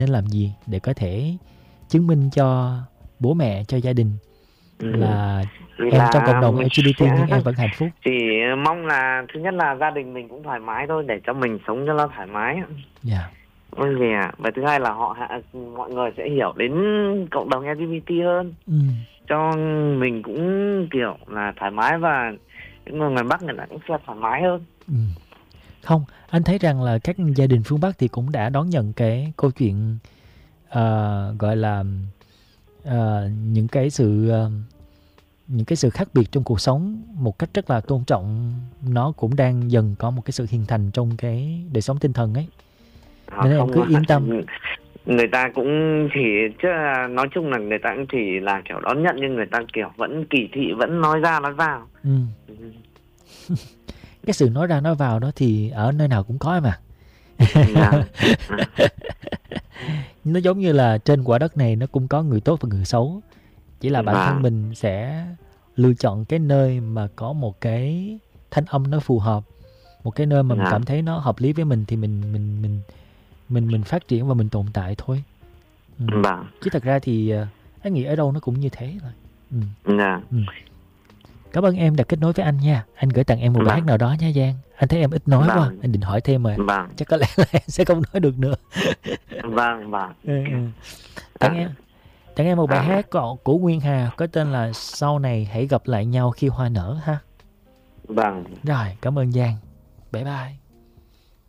nên làm gì để có thể chứng minh cho bố mẹ, cho gia đình là em trong cộng đồng LGBT nhưng em vẫn hạnh phúc? Chỉ mong là thứ nhất là gia đình mình cũng thoải mái thôi, để cho mình sống cho nó thoải mái. Dạ. Ôi gì à? Và thứ hai là mọi người sẽ hiểu đến cộng đồng LGBT hơn, cho mình cũng kiểu là thoải mái, và những người ngoài Bắc người ta cũng sẽ thoải mái hơn. Không, anh thấy rằng là các gia đình phương Bắc thì cũng đã đón nhận cái câu chuyện gọi là những cái sự khác biệt trong cuộc sống một cách rất là tôn trọng. Nó cũng đang dần có một cái sự hình thành trong cái đời sống tinh thần ấy. Nên em cứ yên tâm. Người ta cũng chỉ, chứ nói chung là người ta cũng chỉ là kiểu đón nhận, nhưng người ta kiểu vẫn kỳ thị, vẫn nói ra nói vào. Cái sự nói ra nói vào đó thì ở nơi nào cũng có mà. Nó giống như là trên quả đất này nó cũng có người tốt và người xấu. Chỉ là bản thân mình sẽ lựa chọn cái nơi mà có một cái thanh âm nó phù hợp, một cái nơi mà mình cảm thấy nó hợp lý với mình thì mình phát triển và mình tồn tại thôi. Chứ thật ra thì anh nghĩ ở đâu nó cũng như thế thôi. Cảm ơn em đã kết nối với anh nha. Anh gửi tặng em một bài hát nào đó nha Giang. Anh thấy em ít nói quá, anh định hỏi thêm mà. Chắc có lẽ là em sẽ không nói được nữa. Tặng em một bài hát của Nguyên Hà có tên là Sau Này Hãy Gặp Lại Nhau Khi Hoa Nở ha. Rồi, cảm ơn Giang. Bye bye.